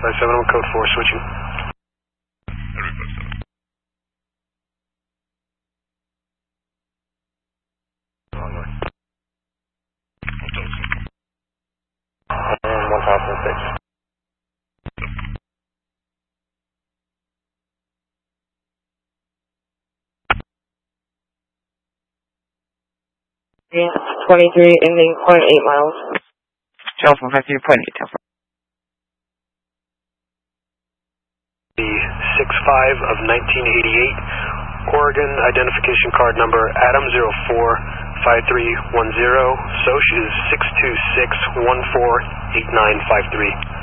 557, I'm code 4, switching. One half and 6. Yeah, 23 ending 0.8 miles. Telephone 53.8, telephone. 6-5 of 1988, Oregon identification card number Adam 045310, SOCH is 626148953.